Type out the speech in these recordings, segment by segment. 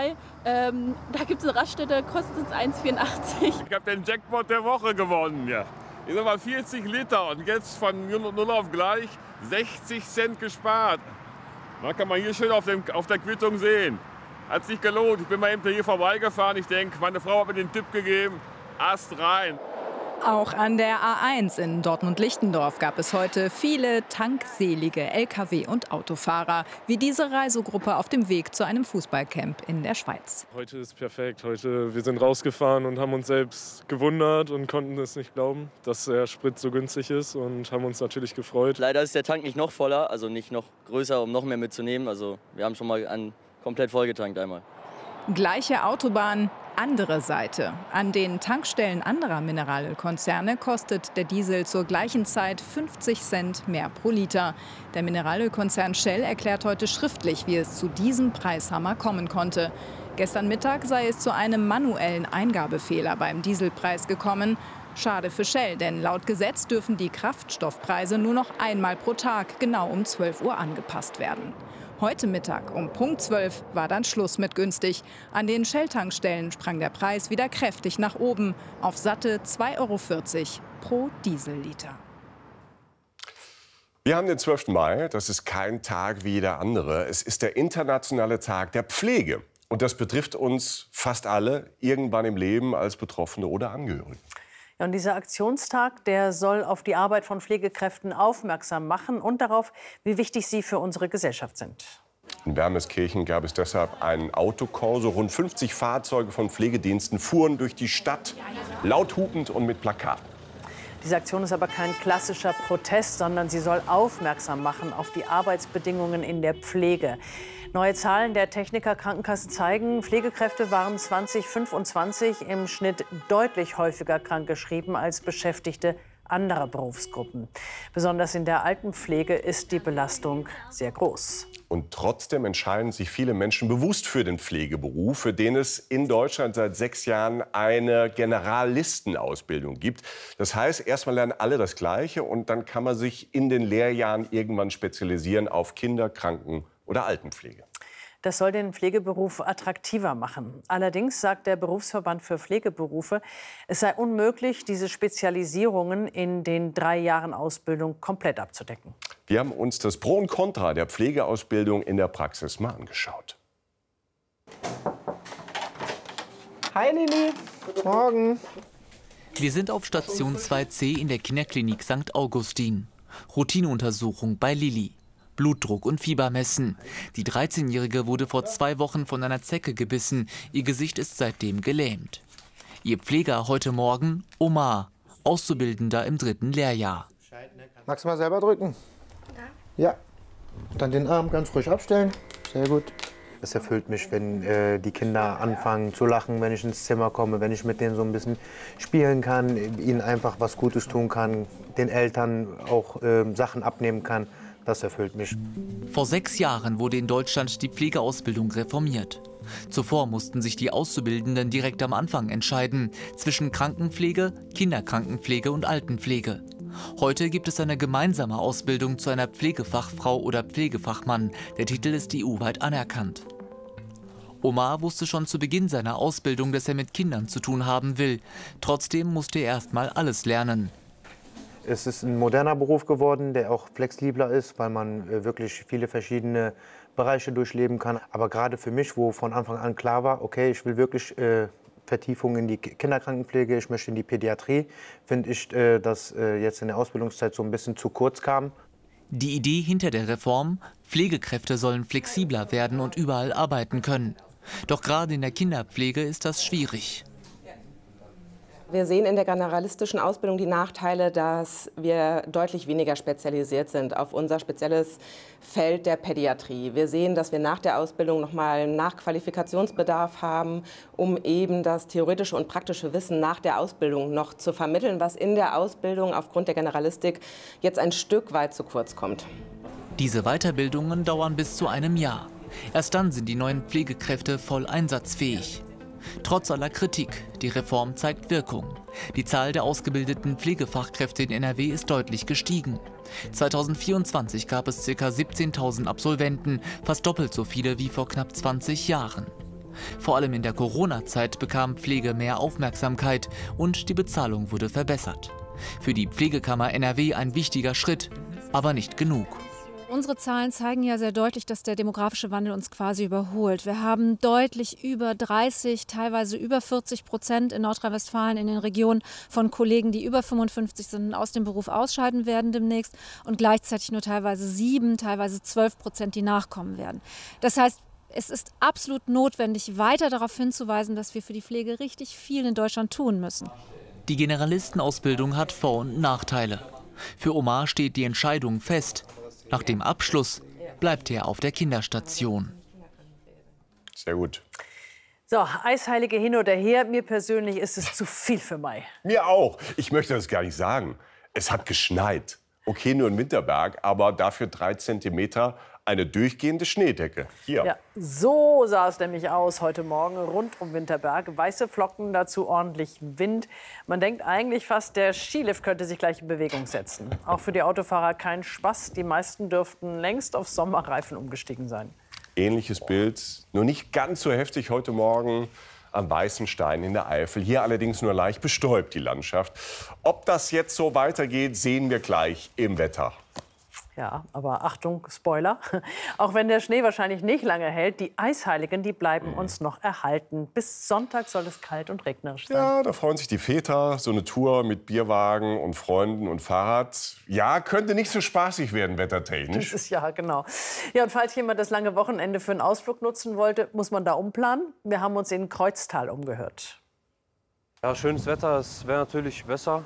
dabei. Da gibt es eine Raststätte, kostet es 1,84. Ich habe den Jackpot der Woche gewonnen. Ja. Ich sag mal 40 Liter und jetzt von 0 auf gleich 60 Cent gespart. Da kann man hier schön auf der Quittung sehen. Hat sich gelohnt. Ich bin mal eben hier vorbeigefahren. Ich denke, meine Frau hat mir den Tipp gegeben, Ast rein. Auch an der A1 in Dortmund-Lichtendorf gab es heute viele tankselige Lkw- und Autofahrer, wie diese Reisegruppe auf dem Weg zu einem Fußballcamp in der Schweiz. Heute ist perfekt. Wir sind rausgefahren und haben uns selbst gewundert und konnten es nicht glauben, dass der Sprit so günstig ist und haben uns natürlich gefreut. Leider ist der Tank nicht noch voller, also nicht noch größer, um noch mehr mitzunehmen. Also wir haben schon mal komplett vollgetankt einmal. Gleiche Autobahn, andere Seite. An den Tankstellen anderer Mineralölkonzerne kostet der Diesel zur gleichen Zeit 50 Cent mehr pro Liter. Der Mineralölkonzern Shell erklärt heute schriftlich, wie es zu diesem Preishammer kommen konnte. Gestern Mittag sei es zu einem manuellen Eingabefehler beim Dieselpreis gekommen. Schade für Shell, denn laut Gesetz dürfen die Kraftstoffpreise nur noch einmal pro Tag genau um 12 Uhr angepasst werden. Heute Mittag um Punkt 12 war dann Schluss mit günstig. An den Shell-Tankstellen sprang der Preis wieder kräftig nach oben auf satte 2,40 € pro Dieselliter. Wir haben den 12. Mai, das ist kein Tag wie jeder andere. Es ist der internationale Tag der Pflege. Und das betrifft uns fast alle irgendwann im Leben als Betroffene oder Angehörige. Ja, und dieser Aktionstag, der soll auf die Arbeit von Pflegekräften aufmerksam machen und darauf, wie wichtig sie für unsere Gesellschaft sind. In Wermeskirchen gab es deshalb einen Autokorso. Rund 50 Fahrzeuge von Pflegediensten fuhren durch die Stadt, laut hupend und mit Plakaten. Diese Aktion ist aber kein klassischer Protest, sondern sie soll aufmerksam machen auf die Arbeitsbedingungen in der Pflege. Neue Zahlen der Techniker Krankenkasse zeigen, Pflegekräfte waren 2025 im Schnitt deutlich häufiger krankgeschrieben als Beschäftigte anderer Berufsgruppen. Besonders in der Altenpflege ist die Belastung sehr groß. Und trotzdem entscheiden sich viele Menschen bewusst für den Pflegeberuf, für den es in Deutschland seit 6 Jahren eine Generalistenausbildung gibt. Das heißt, erstmal lernen alle das Gleiche und dann kann man sich in den Lehrjahren irgendwann spezialisieren auf Kinder-, Kranken- oder Altenpflege. Das soll den Pflegeberuf attraktiver machen. Allerdings sagt der Berufsverband für Pflegeberufe, es sei unmöglich, diese Spezialisierungen in den 3 Jahren Ausbildung komplett abzudecken. Wir haben uns das Pro und Contra der Pflegeausbildung in der Praxis mal angeschaut. Hi Lili, guten Morgen. Wir sind auf Station 2C in der Kinderklinik St. Augustin. Routineuntersuchung bei Lili. Blutdruck und Fieber messen. Die 13-Jährige wurde vor 2 Wochen von einer Zecke gebissen. Ihr Gesicht ist seitdem gelähmt. Ihr Pfleger heute Morgen Omar, Auszubildender im 3. Lehrjahr. Magst du mal selber drücken? Ja. Dann den Arm ganz ruhig abstellen. Sehr gut. Es erfüllt mich, wenn die Kinder anfangen zu lachen, wenn ich ins Zimmer komme, wenn ich mit denen so ein bisschen spielen kann, ihnen einfach was Gutes tun kann, den Eltern auch Sachen abnehmen kann. Das erfüllt mich. Vor 6 Jahren wurde in Deutschland die Pflegeausbildung reformiert. Zuvor mussten sich die Auszubildenden direkt am Anfang entscheiden zwischen Krankenpflege, Kinderkrankenpflege und Altenpflege. Heute gibt es eine gemeinsame Ausbildung zu einer Pflegefachfrau oder Pflegefachmann. Der Titel ist EU-weit anerkannt. Omar wusste schon zu Beginn seiner Ausbildung, dass er mit Kindern zu tun haben will. Trotzdem musste er erst mal alles lernen. Es ist ein moderner Beruf geworden, der auch flexibler ist, weil man wirklich viele verschiedene Bereiche durchleben kann. Aber gerade für mich, wo von Anfang an klar war, okay, ich will wirklich Vertiefung in die Kinderkrankenpflege, ich möchte in die Pädiatrie, finde ich, dass jetzt in der Ausbildungszeit so ein bisschen zu kurz kam. Die Idee hinter der Reform: Pflegekräfte sollen flexibler werden und überall arbeiten können. Doch gerade in der Kinderpflege ist das schwierig. Wir sehen in der generalistischen Ausbildung die Nachteile, dass wir deutlich weniger spezialisiert sind auf unser spezielles Feld der Pädiatrie. Wir sehen, dass wir nach der Ausbildung nochmal Nachqualifikationsbedarf haben, um eben das theoretische und praktische Wissen nach der Ausbildung noch zu vermitteln, was in der Ausbildung aufgrund der Generalistik jetzt ein Stück weit zu kurz kommt. Diese Weiterbildungen dauern bis zu einem Jahr. Erst dann sind die neuen Pflegekräfte voll einsatzfähig. Trotz aller Kritik, die Reform zeigt Wirkung. Die Zahl der ausgebildeten Pflegefachkräfte in NRW ist deutlich gestiegen. 2024 gab es ca. 17.000 Absolventen, fast doppelt so viele wie vor knapp 20 Jahren. Vor allem in der Corona-Zeit bekam Pflege mehr Aufmerksamkeit und die Bezahlung wurde verbessert. Für die Pflegekammer NRW ein wichtiger Schritt, aber nicht genug. Unsere Zahlen zeigen ja sehr deutlich, dass der demografische Wandel uns quasi überholt. Wir haben deutlich über 30, teilweise über 40% in Nordrhein-Westfalen in den Regionen von Kollegen, die über 55 sind und aus dem Beruf ausscheiden werden demnächst und gleichzeitig nur teilweise 7, teilweise 12%, die nachkommen werden. Das heißt, es ist absolut notwendig, weiter darauf hinzuweisen, dass wir für die Pflege richtig viel in Deutschland tun müssen. Die Generalistenausbildung hat Vor- und Nachteile. Für Omar steht die Entscheidung fest. Nach dem Abschluss bleibt er auf der Kinderstation. Sehr gut. So, Eisheilige hin oder her, mir persönlich ist es zu viel für Mai. Mir auch. Ich möchte das gar nicht sagen. Es hat geschneit. Okay, nur in Winterberg, aber dafür 3 Zentimeter eine durchgehende Schneedecke. Hier. Ja, so sah es nämlich aus heute Morgen rund um Winterberg. Weiße Flocken, dazu ordentlich Wind. Man denkt eigentlich fast, der Skilift könnte sich gleich in Bewegung setzen. Auch für die Autofahrer kein Spaß. Die meisten dürften längst auf Sommerreifen umgestiegen sein. Ähnliches Bild, nur nicht ganz so heftig heute Morgen am Weißenstein in der Eifel. Hier allerdings nur leicht bestäubt, die Landschaft. Ob das jetzt so weitergeht, sehen wir gleich im Wetter. Ja, aber Achtung, Spoiler. Auch wenn der Schnee wahrscheinlich nicht lange hält, die Eisheiligen, die bleiben uns noch erhalten. Bis Sonntag soll es kalt und regnerisch sein. Ja, da freuen sich die Väter. So eine Tour mit Bierwagen und Freunden und Fahrrad. Ja, könnte nicht so spaßig werden, wettertechnisch. Dieses Jahr, genau. Ja, und falls jemand das lange Wochenende für einen Ausflug nutzen wollte, muss man da umplanen. Wir haben uns in Kreuztal umgehört. Ja, schönes Wetter, es wäre natürlich besser.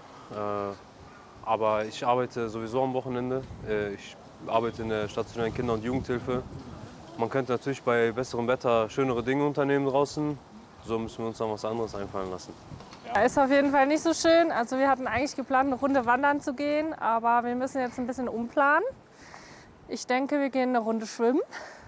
Aber ich arbeite sowieso am Wochenende. Ich arbeite in der stationären Kinder- und Jugendhilfe. Man könnte natürlich bei besserem Wetter schönere Dinge unternehmen draußen. So müssen wir uns dann was anderes einfallen lassen. Ja, ist auf jeden Fall nicht so schön. Also wir hatten eigentlich geplant, eine Runde wandern zu gehen, aber wir müssen jetzt ein bisschen umplanen. Ich denke, wir gehen eine Runde schwimmen.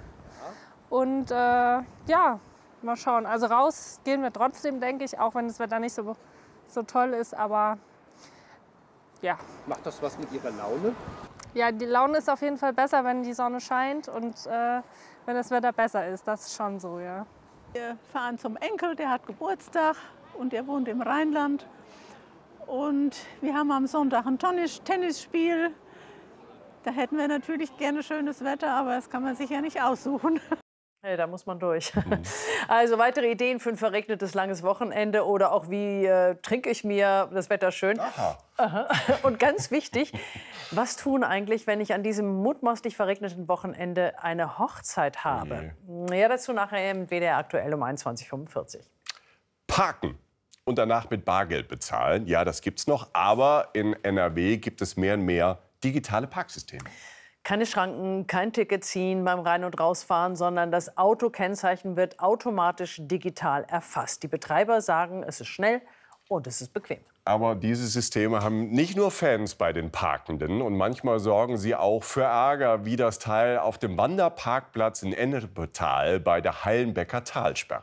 Und ja, mal schauen. Also raus gehen wir trotzdem, denke ich, auch wenn das Wetter nicht so toll ist, aber ja. Macht das was mit Ihrer Laune? Ja, die Laune ist auf jeden Fall besser, wenn die Sonne scheint und wenn das Wetter besser ist. Das ist schon so, ja. Wir fahren zum Enkel, der hat Geburtstag und der wohnt im Rheinland. Und wir haben am Sonntag ein Tennisspiel. Da hätten wir natürlich gerne schönes Wetter, aber das kann man sich ja nicht aussuchen. Hey, da muss man durch. Also weitere Ideen für ein verregnetes langes Wochenende oder auch wie trinke ich mir das Wetter schön. Aha. Und ganz wichtig, was tun eigentlich, wenn ich an diesem mutmaßlich verregneten Wochenende eine Hochzeit habe? Ja, dazu nachher im WDR aktuell um 21:45 Uhr. Parken und danach mit Bargeld bezahlen, ja, das gibt's noch. Aber in NRW gibt es mehr und mehr digitale Parksysteme. Keine Schranken, kein Ticket ziehen beim Rein- und Rausfahren, sondern das Autokennzeichen wird automatisch digital erfasst. Die Betreiber sagen, es ist schnell und es ist bequem. Aber diese Systeme haben nicht nur Fans bei den Parkenden. Und manchmal sorgen sie auch für Ärger, wie das Teil auf dem Wanderparkplatz in Ennepetal bei der Hallenbecker Talsperre.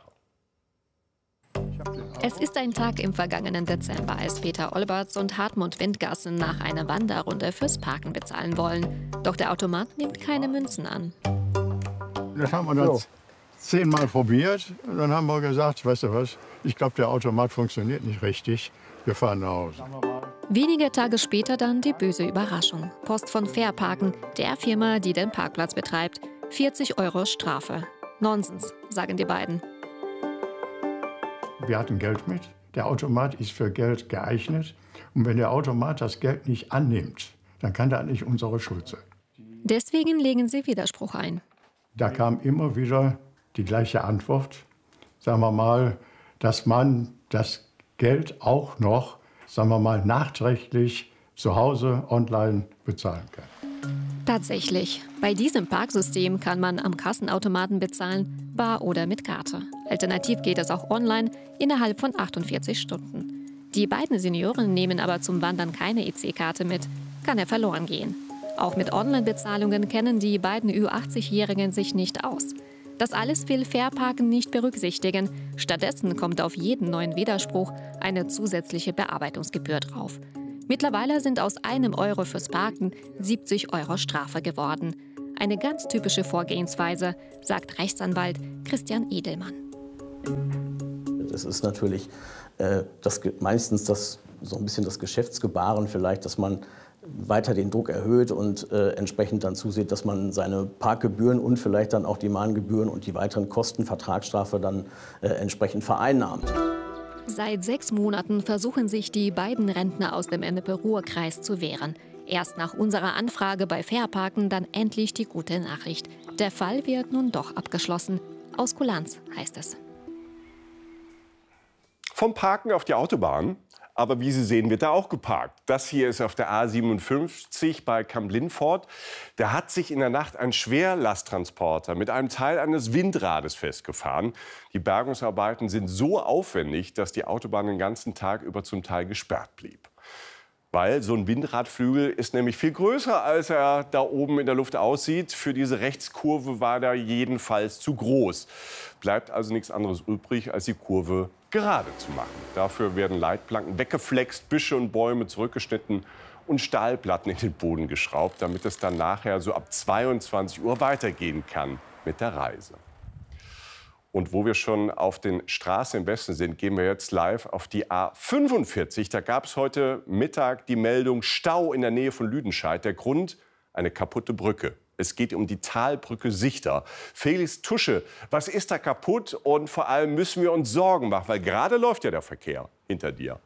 Es ist ein Tag im vergangenen Dezember, als Peter Olberts und Hartmut Windgassen nach einer Wanderrunde fürs Parken bezahlen wollen. Doch der Automat nimmt keine Münzen an. Das haben wir dann 10-mal probiert. Und dann haben wir gesagt, weißt du was, ich glaube, der Automat funktioniert nicht richtig. Wir fahren nach Hause. Wenige Tage später dann die böse Überraschung. Post von Fairparken, der Firma, die den Parkplatz betreibt. 40 € Strafe. Nonsens, sagen die beiden. Wir hatten Geld mit. Der Automat ist für Geld geeignet. Und wenn der Automat das Geld nicht annimmt, dann kann das nicht unsere Schuld sein. Deswegen legen sie Widerspruch ein. Da kam immer wieder die gleiche Antwort. Sagen wir mal, dass man das Geld auch noch, sagen wir mal, nachträglich zu Hause online bezahlen kann. Tatsächlich. Bei diesem Parksystem kann man am Kassenautomaten bezahlen, bar oder mit Karte. Alternativ geht es auch online innerhalb von 48 Stunden. Die beiden Senioren nehmen aber zum Wandern keine EC-Karte mit. Kann er verloren gehen. Auch mit Online-Bezahlungen kennen die beiden Ü80-Jährigen sich nicht aus. Das alles will Fairparken nicht berücksichtigen. Stattdessen kommt auf jeden neuen Widerspruch eine zusätzliche Bearbeitungsgebühr drauf. Mittlerweile sind aus 1 € fürs Parken 70 € Strafe geworden. Eine ganz typische Vorgehensweise, sagt Rechtsanwalt Christian Edelmann. Es ist natürlich meistens so ein bisschen das Geschäftsgebaren vielleicht, dass man weiter den Druck erhöht und entsprechend dann zusieht, dass man seine Parkgebühren und vielleicht dann auch die Mahngebühren und die weiteren Kosten, Vertragsstrafe dann entsprechend vereinnahmt. Seit 6 Monaten versuchen sich die beiden Rentner aus dem Ennepe-Ruhr-Kreis zu wehren. Erst nach unserer Anfrage bei Fairparken dann endlich die gute Nachricht. Der Fall wird nun doch abgeschlossen. Aus Kulanz heißt es. Vom Parken auf die Autobahn. Aber wie Sie sehen, wird da auch geparkt. Das hier ist auf der A57 bei Kamp-Lindfort. Da hat sich in der Nacht ein Schwerlasttransporter mit einem Teil eines Windrades festgefahren. Die Bergungsarbeiten sind so aufwendig, dass die Autobahn den ganzen Tag über zum Teil gesperrt blieb. Weil so ein Windradflügel ist nämlich viel größer, als er da oben in der Luft aussieht. Für diese Rechtskurve war der jedenfalls zu groß. Bleibt also nichts anderes übrig, als die Kurve gerade zu machen. Dafür werden Leitplanken weggeflext, Büsche und Bäume zurückgeschnitten und Stahlplatten in den Boden geschraubt, damit es dann nachher so ab 22 Uhr weitergehen kann mit der Reise. Und wo wir schon auf den Straßen im Westen sind, gehen wir jetzt live auf die A45. Da gab es heute Mittag die Meldung Stau in der Nähe von Lüdenscheid. Der Grund? Eine kaputte Brücke. Es geht um die Talbrücke Sichter. Felix Tusche, was ist da kaputt? Und vor allem müssen wir uns Sorgen machen, weil gerade läuft ja der Verkehr hinter dir.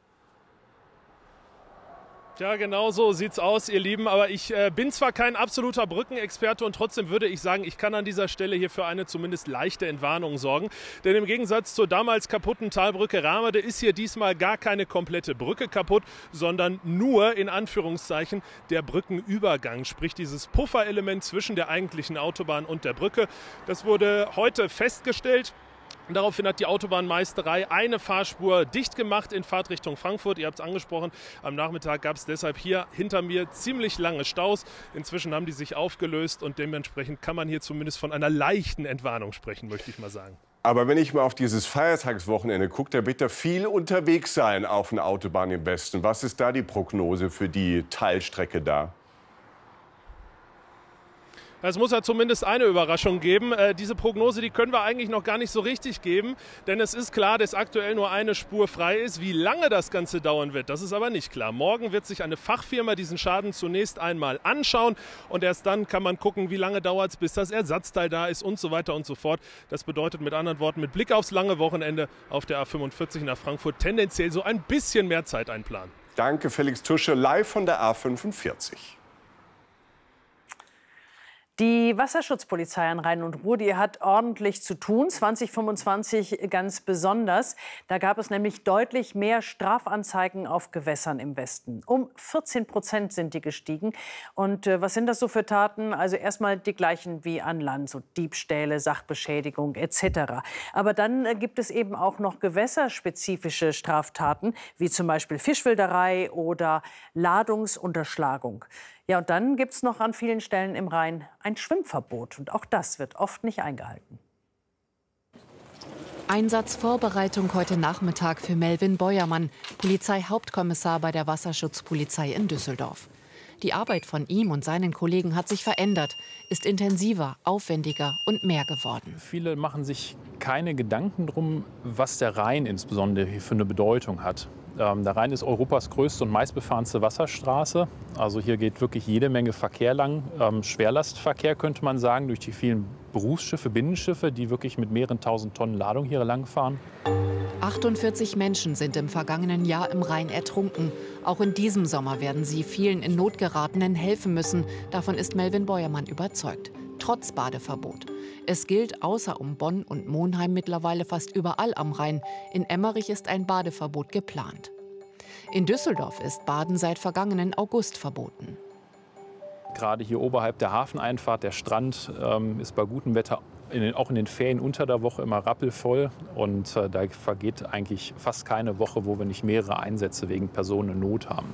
Ja, genau so sieht's aus, ihr Lieben. Aber ich bin zwar kein absoluter Brückenexperte und trotzdem würde ich sagen, ich kann an dieser Stelle hier für eine zumindest leichte Entwarnung sorgen. Denn im Gegensatz zur damals kaputten Talbrücke Ramede ist hier diesmal gar keine komplette Brücke kaputt, sondern nur in Anführungszeichen der Brückenübergang, sprich dieses Pufferelement zwischen der eigentlichen Autobahn und der Brücke. Das wurde heute festgestellt. Daraufhin hat die Autobahnmeisterei eine Fahrspur dicht gemacht in Fahrtrichtung Frankfurt. Ihr habt es angesprochen, am Nachmittag gab es deshalb hier hinter mir ziemlich lange Staus. Inzwischen haben die sich aufgelöst und dementsprechend kann man hier zumindest von einer leichten Entwarnung sprechen, möchte ich mal sagen. Aber wenn ich mal auf dieses Feiertagswochenende gucke, da wird da viel unterwegs sein auf einer Autobahn im Westen. Was ist da die Prognose für die Teilstrecke da? Es muss ja zumindest eine Überraschung geben. Diese Prognose, die können wir eigentlich noch gar nicht so richtig geben, denn es ist klar, dass aktuell nur eine Spur frei ist. Wie lange das Ganze dauern wird, das ist aber nicht klar. Morgen wird sich eine Fachfirma diesen Schaden zunächst einmal anschauen und erst dann kann man gucken, wie lange dauert es, bis das Ersatzteil da ist und so weiter und so fort. Das bedeutet mit anderen Worten, mit Blick aufs lange Wochenende auf der A45 nach Frankfurt tendenziell so ein bisschen mehr Zeit einplanen. Danke, Felix Tusche, live von der A45. Die Wasserschutzpolizei in Rhein und Ruhr, die hat ordentlich zu tun, 2025 ganz besonders. Da gab es nämlich deutlich mehr Strafanzeigen auf Gewässern im Westen. Um 14% sind die gestiegen. Und was sind das so für Taten? Also erstmal die gleichen wie an Land, so Diebstähle, Sachbeschädigung etc. Aber dann gibt es eben auch noch gewässerspezifische Straftaten, wie zum Beispiel Fischwilderei oder Ladungsunterschlagung. Ja, und dann gibt es noch an vielen Stellen im Rhein ein Schwimmverbot. Und auch das wird oft nicht eingehalten. Einsatzvorbereitung heute Nachmittag für Melvin Beuermann, Polizeihauptkommissar bei der Wasserschutzpolizei in Düsseldorf. Die Arbeit von ihm und seinen Kollegen hat sich verändert, ist intensiver, aufwendiger und mehr geworden. Viele machen sich keine Gedanken drum, was der Rhein insbesondere für eine Bedeutung hat. Der Rhein ist Europas größte und meistbefahrenste Wasserstraße. Also hier geht wirklich jede Menge Verkehr lang. Schwerlastverkehr könnte man sagen, durch die vielen Berufsschiffe, Binnenschiffe, die wirklich mit mehreren tausend Tonnen Ladung hier lang fahren. 48 Menschen sind im vergangenen Jahr im Rhein ertrunken. Auch in diesem Sommer werden sie vielen in Not geratenen helfen müssen. Davon ist Melvin Beuermann überzeugt. Trotz Badeverbot. Es gilt außer um Bonn und Monheim mittlerweile fast überall am Rhein. In Emmerich ist ein Badeverbot geplant. In Düsseldorf ist Baden seit vergangenen August verboten. Gerade hier oberhalb der Hafeneinfahrt, der Strand ist bei gutem Wetter auch in den Ferien unter der Woche immer rappelvoll. Und da vergeht eigentlich fast keine Woche, wo wir nicht mehrere Einsätze wegen Personen in Not haben.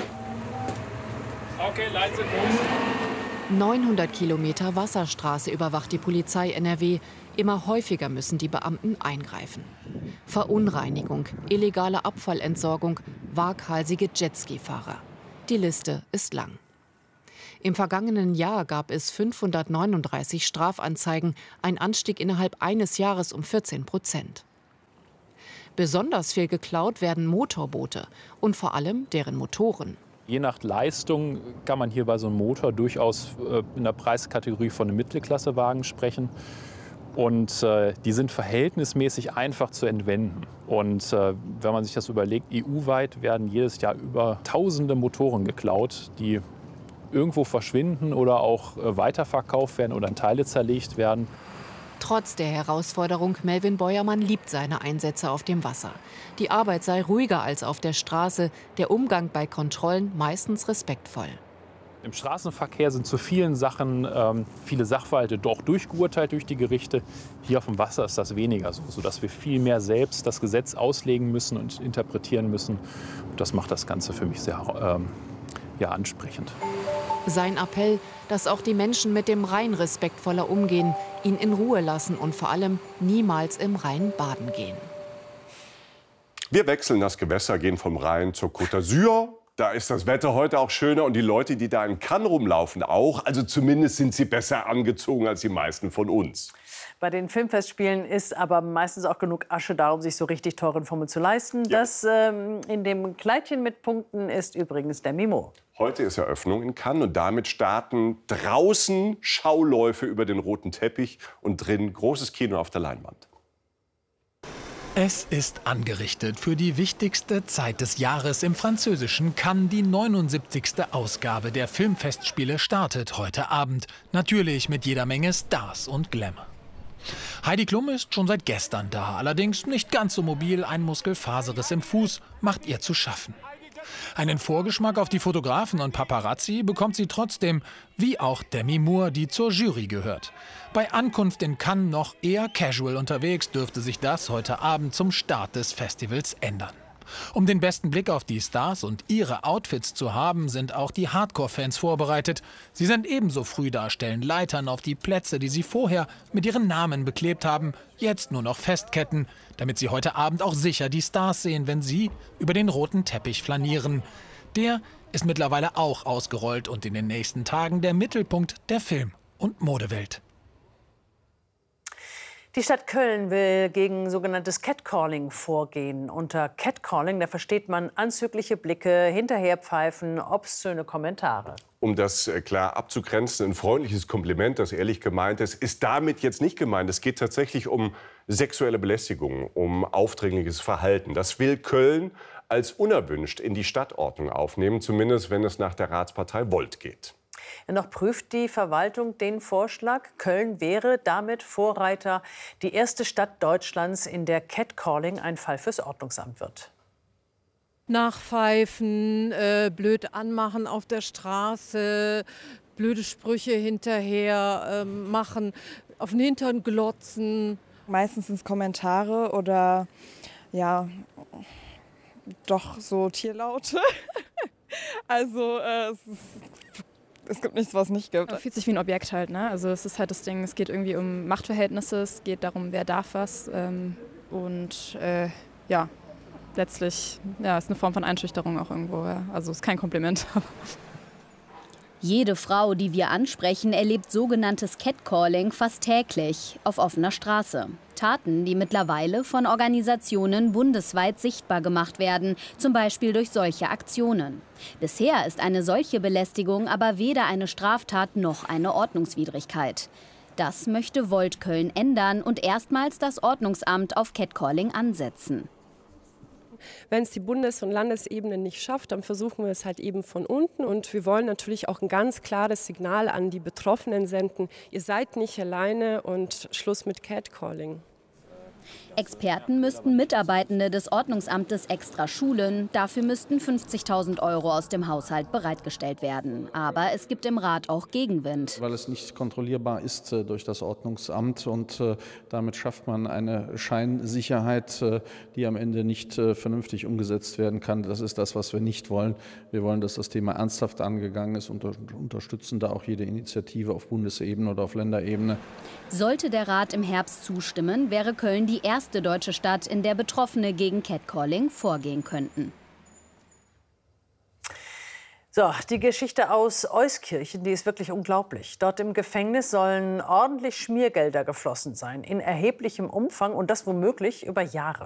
Okay, Leute sind los. 900 Kilometer Wasserstraße überwacht die Polizei NRW. Immer häufiger müssen die Beamten eingreifen. Verunreinigung, illegale Abfallentsorgung, waghalsige Jetski-Fahrer. Die Liste ist lang. Im vergangenen Jahr gab es 539 Strafanzeigen, ein Anstieg innerhalb eines Jahres um 14%. Besonders viel geklaut werden Motorboote und vor allem deren Motoren. Je nach Leistung kann man hier bei so einem Motor durchaus in der Preiskategorie von einem Mittelklassewagen sprechen. Und die sind verhältnismäßig einfach zu entwenden. Und wenn man sich das überlegt, EU-weit werden jedes Jahr über tausende Motoren geklaut, die irgendwo verschwinden oder auch weiterverkauft werden oder in Teile zerlegt werden. Trotz der Herausforderung, Melvin Beuermann liebt seine Einsätze auf dem Wasser. Die Arbeit sei ruhiger als auf der Straße, der Umgang bei Kontrollen meistens respektvoll. Im Straßenverkehr sind zu vielen Sachen viele Sachverhalte doch durchgeurteilt durch die Gerichte. Hier auf dem Wasser ist das weniger so, sodass wir viel mehr selbst das Gesetz auslegen müssen und interpretieren müssen. Und das macht das Ganze für mich sehr ansprechend. Sein Appell, dass auch die Menschen mit dem Rhein respektvoller umgehen, ihn in Ruhe lassen und vor allem niemals im Rhein baden gehen. Wir wechseln das Gewässer, gehen vom Rhein zur Côte d'Azur. Da ist das Wetter heute auch schöner und die Leute, die da in Cannes rumlaufen, auch. Also zumindest sind sie besser angezogen als die meisten von uns. Bei den Filmfestspielen ist aber meistens auch genug Asche da, um sich so richtig teure Informen zu leisten. Ja. Das in dem Kleidchen mit Punkten ist übrigens der Mimo. Heute ist Eröffnung in Cannes und damit starten draußen Schauläufe über den roten Teppich und drin großes Kino auf der Leinwand. Es ist angerichtet für die wichtigste Zeit des Jahres im französischen Cannes. Die 79. Ausgabe der Filmfestspiele startet heute Abend. Natürlich mit jeder Menge Stars und Glamour. Heidi Klum ist schon seit gestern da, allerdings nicht ganz so mobil. Ein Muskelfaserriss im Fuß macht ihr zu schaffen. Einen Vorgeschmack auf die Fotografen und Paparazzi bekommt sie trotzdem, wie auch Demi Moore, die zur Jury gehört. Bei Ankunft in Cannes noch eher casual unterwegs, dürfte sich das heute Abend zum Start des Festivals ändern. Um den besten Blick auf die Stars und ihre Outfits zu haben, sind auch die Hardcore-Fans vorbereitet. Sie sind ebenso früh da, stellen Leitern auf die Plätze, die sie vorher mit ihren Namen beklebt haben, jetzt nur noch festketten, damit sie heute Abend auch sicher die Stars sehen, wenn sie über den roten Teppich flanieren. Der ist mittlerweile auch ausgerollt und in den nächsten Tagen der Mittelpunkt der Film- und Modewelt. Die Stadt Köln will gegen sogenanntes Catcalling vorgehen. Unter Catcalling, da versteht man anzügliche Blicke, Hinterherpfeifen, obszöne Kommentare. Um das klar abzugrenzen, ein freundliches Kompliment, das ehrlich gemeint ist damit jetzt nicht gemeint. Es geht tatsächlich um sexuelle Belästigung, um aufdringliches Verhalten. Das will Köln als unerwünscht in die Stadtordnung aufnehmen, zumindest wenn es nach der Ratspartei Volt geht. Noch prüft die Verwaltung den Vorschlag. Köln wäre damit Vorreiter, die erste Stadt Deutschlands, in der Catcalling ein Fall fürs Ordnungsamt wird. Nachpfeifen, blöd anmachen auf der Straße, blöde Sprüche hinterher machen, auf den Hintern glotzen. Meistens sind es Kommentare oder ja, doch so Tierlaute. Also es gibt nichts, was es nicht gibt. Man fühlt sich wie ein Objekt halt, ne? Also es ist halt das Ding, es geht irgendwie um Machtverhältnisse, es geht darum, wer darf was. Ja, letztlich ja, ist eine Form von Einschüchterung auch irgendwo. Ja. Also ist kein Kompliment. Jede Frau, die wir ansprechen, erlebt sogenanntes Catcalling fast täglich auf offener Straße. Taten, die mittlerweile von Organisationen bundesweit sichtbar gemacht werden, zum Beispiel durch solche Aktionen. Bisher ist eine solche Belästigung aber weder eine Straftat noch eine Ordnungswidrigkeit. Das möchte Volt Köln ändern und erstmals das Ordnungsamt auf Catcalling ansetzen. Wenn es die Bundes- und Landesebene nicht schafft, dann versuchen wir es halt eben von unten. Und wir wollen natürlich auch ein ganz klares Signal an die Betroffenen senden. Ihr seid nicht alleine und Schluss mit Catcalling. Experten müssten Mitarbeitende des Ordnungsamtes extra schulen. Dafür müssten 50.000 € aus dem Haushalt bereitgestellt werden. Aber es gibt im Rat auch Gegenwind. Weil es nicht kontrollierbar ist durch das Ordnungsamt und damit schafft man eine Scheinsicherheit, die am Ende nicht vernünftig umgesetzt werden kann. Das ist das, was wir nicht wollen. Wir wollen, dass das Thema ernsthaft angegangen ist und unterstützen da auch jede Initiative auf Bundesebene oder auf Länderebene. Sollte der Rat im Herbst zustimmen, wäre Köln die erste deutsche Stadt, in der Betroffene gegen Catcalling vorgehen könnten. So, die Geschichte aus Euskirchen, die ist wirklich unglaublich. Dort im Gefängnis sollen ordentlich Schmiergelder geflossen sein, in erheblichem Umfang und das womöglich über Jahre.